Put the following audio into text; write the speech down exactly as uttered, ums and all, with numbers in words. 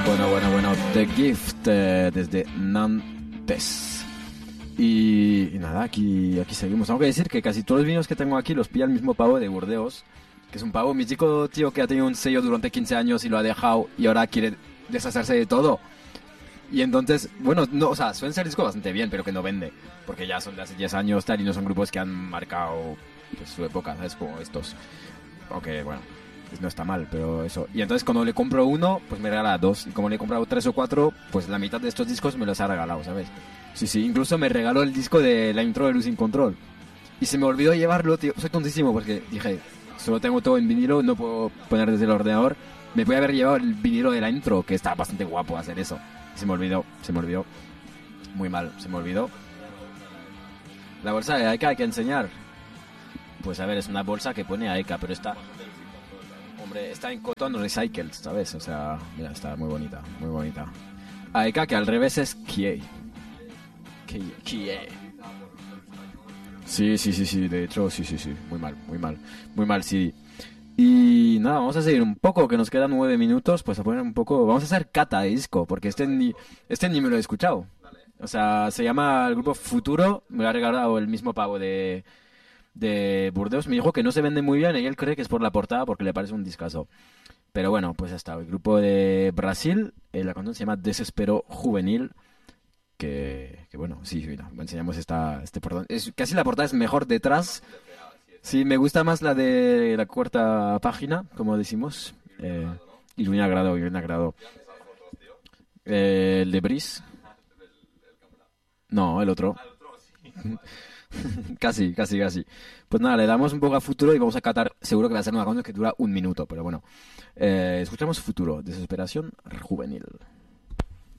Bueno, bueno, bueno, The Gift eh, desde Nantes. Y, y nada, aquí, aquí seguimos. Tengo que decir que casi todos los vinos que tengo aquí los pilla el mismo pavo de Burdeos, que es un pavo mítico, tío, que ha tenido un sello durante quince años y lo ha dejado y ahora quiere deshacerse de todo. Y entonces, bueno, no, o sea, suelen ser discos bastante bien, pero que no vende, porque ya son de hace diez años tal y no son grupos que han marcado pues, su época, ¿sabes? Como estos. Aunque, bueno, pues no está mal, pero eso. Y entonces cuando le compro uno, pues me regala dos. Y como le he comprado tres o cuatro, pues la mitad de estos discos me los ha regalado, ¿sabes? Sí, sí, incluso me regaló el disco de la intro de Losing Control. Y se me olvidó llevarlo, tío. Soy tontísimo porque dije, solo tengo todo en vinilo, no puedo poner desde el ordenador. Me podía haber llevado el vinilo de la intro, que está bastante guapo hacer eso. Se me olvidó, se me olvidó. Muy mal, se me olvidó. La bolsa de Aika hay que enseñar. Pues a ver, es una bolsa que pone Aika, pero está... Hombre, está en cotton recycled, ¿sabes? O sea, mira, está muy bonita, muy bonita. Aika, que al revés es Kie. Kie. Kie. Sí, sí, sí, sí, de hecho, sí, sí, sí. Muy mal, muy mal. Muy mal, sí. Y nada, vamos a seguir un poco, que nos quedan nueve minutos, pues a poner un poco... Vamos a hacer cata de disco, porque este ni, este ni me lo he escuchado. O sea, se llama el grupo Futuro, me lo ha regalado el mismo pavo de, de Burdeos. Me dijo que no se vende muy bien y él cree que es por la portada porque le parece un discazo. Pero bueno, pues ya está. El grupo de Brasil, eh, la canción se llama Desespero Juvenil. Que, que bueno, sí, mira, enseñamos esta, este portón. Es, casi la portada es mejor detrás. Sí, me gusta más la de la cuarta página, como decimos. Eh, y un agrado, y un agrado. Eh, el de Brice. No, el otro. Casi, casi, casi. Pues nada, le damos un poco a Futuro y vamos a catar. Seguro que va a ser una canción que dura un minuto, pero bueno. Eh, escuchamos Futuro, Desesperación Juvenil.